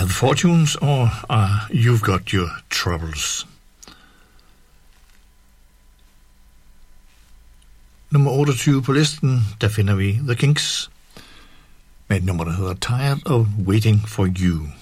The Fortunes og You've Got Your Troubles. Nummer 28 på listen, der finder vi The Kinks med et nummer, der hedder Tired of Waiting for You.